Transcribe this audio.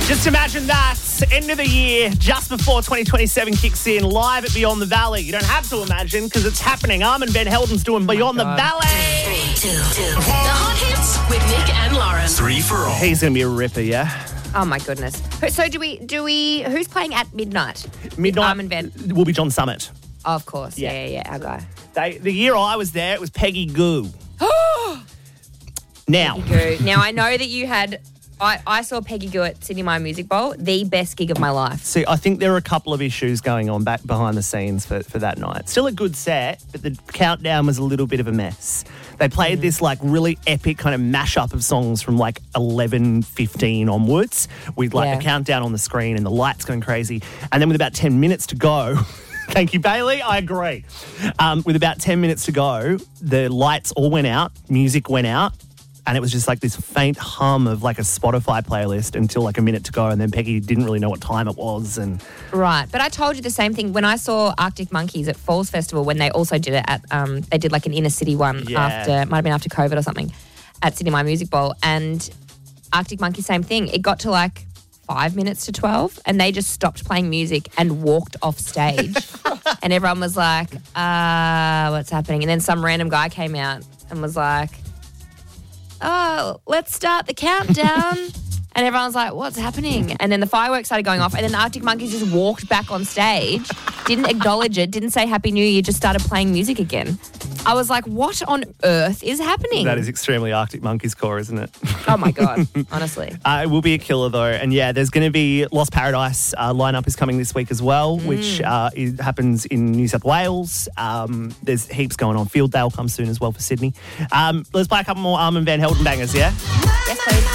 Just imagine that. End of the year, just before 2027 kicks in, live at Beyond the Valley. You don't have to imagine because it's happening. Armin van Helden's doing Beyond the Valley. 3, 2, 2. The Hot Hits with Nick and Lauren. 3 for all. He's going to be a ripper, yeah? Oh my goodness. So do we? Who's playing at midnight? Midnight Armin van. will be John Summit. Oh, of course. Yeah. Our guy. The year I was there, it was Peggy Goo. Now. Peggy Goo. Now I know that you had. I saw Peggy Goo at Sydney Myer Music Bowl, the best gig of my life. See, I think there are a couple of issues going on back behind the scenes for that night. Still a good set, but the countdown was a little bit of a mess. They played this like really epic kind of mashup of songs from like 11:15 onwards with like a countdown on the screen and the lights going crazy. And then with about 10 minutes to go, thank you, Bailey, I agree. With about 10 minutes to go, the lights all went out, music went out, and it was just like this faint hum of like a Spotify playlist until like a minute to go, and then Peggy didn't really know what time it was. And Right, but I told you the same thing when I saw Arctic Monkeys at Falls Festival when they also did it at, they did like an inner city one might have been after COVID or something, at Sydney Myer Music Bowl, and Arctic Monkeys, same thing. It got to like 5 minutes to 12 and they just stopped playing music and walked off stage and everyone was like, what's happening? And then some random guy came out and was like, oh, let's start the countdown. And everyone was like, what's happening? And then the fireworks started going off and then the Arctic Monkeys just walked back on stage, didn't acknowledge it, didn't say Happy New Year, just started playing music again. I was like, what on earth is happening? that is extremely Arctic Monkeys core, isn't it? Oh, my God, honestly. It will be a killer, though. And, yeah, there's going to be Lost Paradise lineup is coming this week as well, which happens in New South Wales. There's heaps going on. Fieldale comes soon as well for Sydney. Let's play a couple more Armin van Helden bangers, yeah? Yes, please.